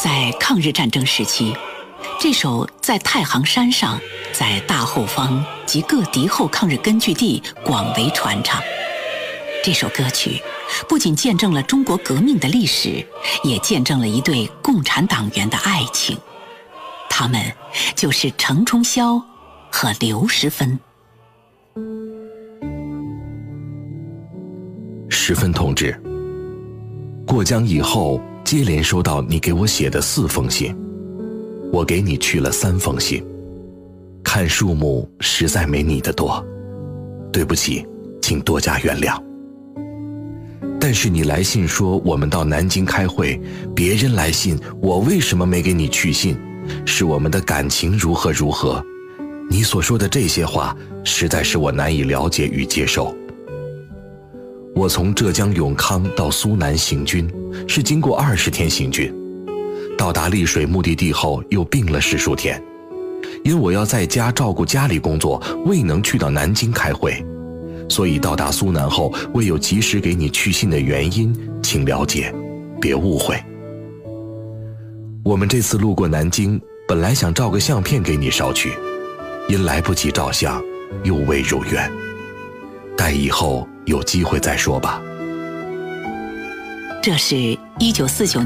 在抗日战争时期，这首在太行山上，在大后方及各敌后抗日根据地广为传唱。这首歌曲不仅见证了中国革命的历史，也见证了一对共产党员的爱情。他们就是程冲霄和刘时芬。 时芬同志，过江以后，接连收到你给我写的4封信，我给你去了3封信，看数目实在没你的多，对不起，请多加原谅。但是你来信说我们到南京开会，别人来信我为什么没给你去信，是我们的感情如何如何，你所说的这些话实在是我难以了解与接受。我从浙江永康到苏南行军，是经过20天行军，到达丽水目的地后又病了10数天，因我要在家照顾家里工作，未能去到南京开会，所以到达苏南后未有及时给你去信的原因，请了解，别误会。我们这次路过南京，本来想照个相片给你捎去，因来不及照相，又未如愿，待以后有机会再说吧。 这是1949